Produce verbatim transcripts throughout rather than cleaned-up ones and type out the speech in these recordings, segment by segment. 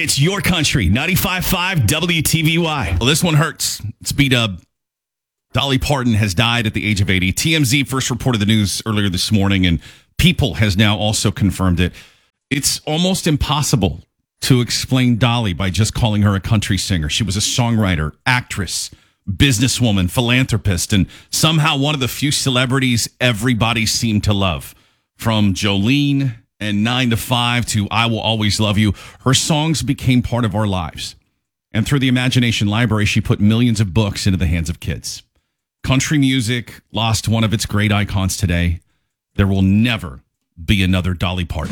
It's your country, ninety-five point five W T V Y. Well, this one hurts. It's B-Dub. Dolly Parton has died at the age of eighty. T M Z first reported the news earlier this morning, and People has now also confirmed it. It's almost impossible to explain Dolly by just calling her a country singer. She was a songwriter, actress, businesswoman, philanthropist, and somehow one of the few celebrities everybody seemed to love. From Jolene and nine to five to I Will Always Love You, her songs became part of our lives. And through the Imagination Library, she put millions of books into the hands of kids. Country music lost one of its great icons today. There will never be another Dolly Parton.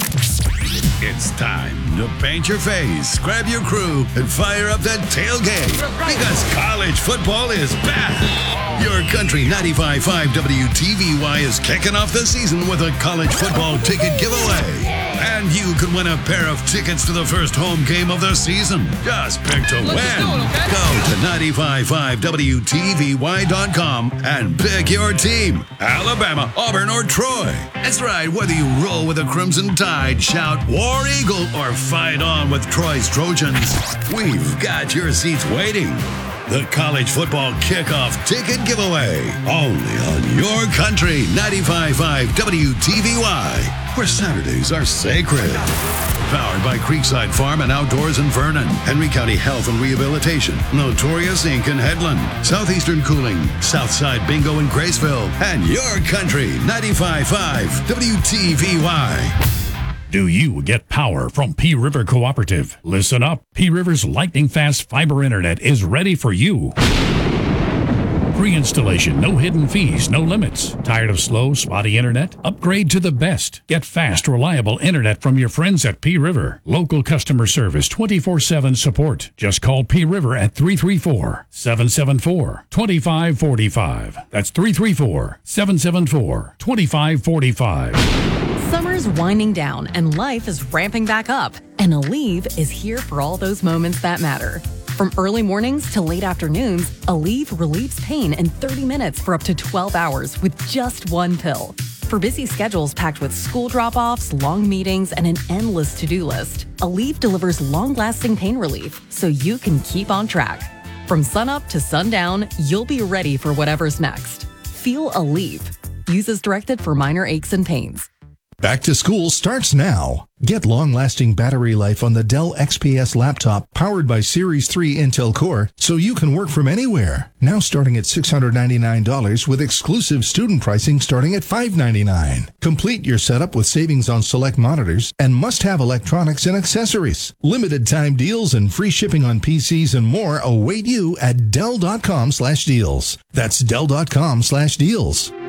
It's time to paint your face, grab your crew, and fire up that tailgate. Because college football is back. Your country ninety-five point five W T V Y is kicking off the season with a college football ticket giveaway. And you could win a pair of tickets to the first home game of the season. Just pick to win. Okay? Go to ninety-five point five W T V Y dot com and pick your team. Alabama, Auburn, or Troy. That's right, whether you roll with the Crimson Tide, shout War Eagle, or fight on with Troy's Trojans, we've got your seats waiting. The college football kickoff ticket giveaway. Only on your country, ninety-five point five W T V Y, where Saturdays are sacred. Powered by Creekside Farm and Outdoors in Vernon, Henry County Health and Rehabilitation, Notorious Incorporated in Headland, Southeastern Cooling, Southside Bingo in Graceville, and your country, ninety-five point five W T V Y. Do you get power from P River Cooperative? Listen up. P River's lightning fast fiber internet is ready for you. Pre-installation, no hidden fees, no limits. Tired of slow, spotty internet? Upgrade to the best. Get fast, reliable internet from your friends at P River. Local customer service, twenty-four seven support. Just call P River at three three four, seven seven four, two five four five. That's three three four, seven seven four, two five four five. Summer's winding down and life is ramping back up. And Aleve is here for all those moments that matter. From early mornings to late afternoons, Aleve relieves pain in thirty minutes for up to twelve hours with just one pill. For busy schedules packed with school drop-offs, long meetings, and an endless to-do list, Aleve delivers long-lasting pain relief so you can keep on track. From sunup to sundown, you'll be ready for whatever's next. Feel Aleve. Use as directed for minor aches and pains. Back to school starts now. Get long-lasting battery life on the Dell X P S laptop powered by Series three Intel Core so you can work from anywhere. Now starting at six hundred ninety-nine dollars with exclusive student pricing starting at five hundred ninety-nine dollars. Complete your setup with savings on select monitors and must-have electronics and accessories. Limited time deals and free shipping on P Cs and more await you at Dell dot com slash deals. That's Dell dot com slash deals.